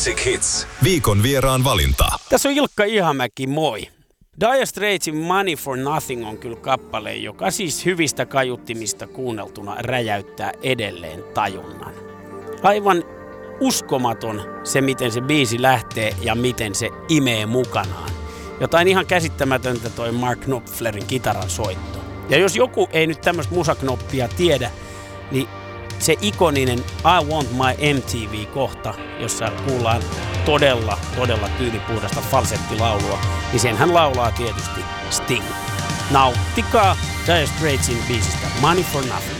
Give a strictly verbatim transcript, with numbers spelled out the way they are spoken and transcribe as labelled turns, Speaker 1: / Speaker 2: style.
Speaker 1: Classic Hits. Viikon vieraan valinta.
Speaker 2: Tässä on Ilkka Ihamäki, moi. Dire Straitsin Money for Nothing on kyllä kappale, joka siis hyvistä kaiuttimista kuunneltuna räjäyttää edelleen tajunnan. Aivan uskomaton se, miten se biisi lähtee ja miten se imee mukanaan. Jotain ihan käsittämätöntä toi Mark Knopflerin kitaran soitto. Ja jos joku ei nyt tämmöistä musaknoppia tiedä, niin se ikoninen I Want My M T V-kohta, jossa kuullaan todella, todella tyylipuhdasta falsettilaulua, niin sen hän laulaa tietysti Sting. Nauttikaa Dire Straitsin biisistä Money for Nothing.